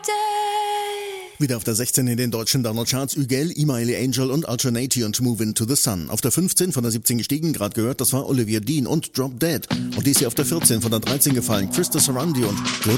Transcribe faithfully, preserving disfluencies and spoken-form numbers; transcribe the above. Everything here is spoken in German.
Dead. Wieder auf der sechzehn in den deutschen Download-Charts Ügel, Email Angel und Alternati und Move Into the Sun. Auf der fünfzehn von der siebzehn gestiegen, gerade gehört, das war Olivia Dean und Drop Dead. Und dies hier auf der vierzehn von der dreizehn gefallen, Krista Sarandi und Good